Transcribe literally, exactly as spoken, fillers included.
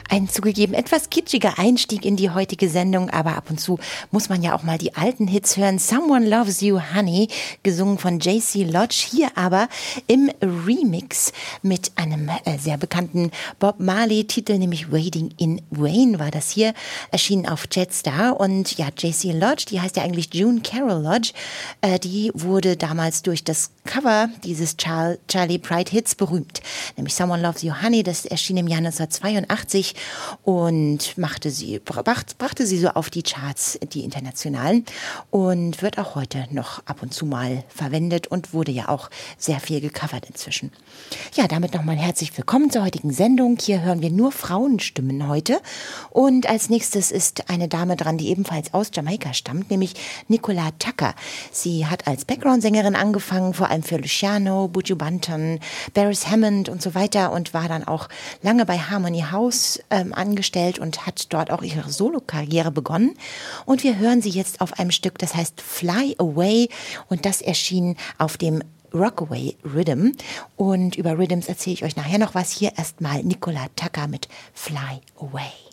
Ein zugegeben etwas kitschiger Einstieg in die heutige Sendung, aber ab und zu muss man ja auch mal die alten Hits hören. Someone Loves You, Honey, gesungen von J C Lodge, hier aber im Remix mit einem äh, sehr bekannten Bob Marley-Titel, nämlich Wading in Wayne war das hier, erschienen auf Jetstar. Und ja, J C Lodge, die heißt ja eigentlich June Carol Lodge, äh, die wurde damals durch das Cover dieses Char- Charlie Pride Hits berühmt, nämlich Someone Loves You, Honey, das erschien im Jahr neunzehnhundertzweiundachtzig und machte sie, bracht, brachte sie so auf die Charts, die internationalen, und wird auch heute noch ab und zu mal verwendet und wurde ja auch sehr viel gecovert inzwischen. Ja, damit nochmal herzlich willkommen zur heutigen Sendung. Hier hören wir nur Frauenstimmen heute und als nächstes ist eine Dame dran, die ebenfalls aus Jamaika stammt, nämlich Nicola Tucker. Sie hat als Background-Sängerin angefangen, vor allem für Luciano, Buju Banton, Beres Hammond und so weiter, und war dann auch lange bei Harmony House ähm, angestellt und hat dort auch ihre Solo-Karriere begonnen. Und wir hören sie jetzt auf einem Stück, das heißt Fly Away, und das erschien auf dem Rockaway Rhythm. Und über Rhythms erzähle ich euch nachher noch was. Hier erstmal Nicola Tucker mit Fly Away.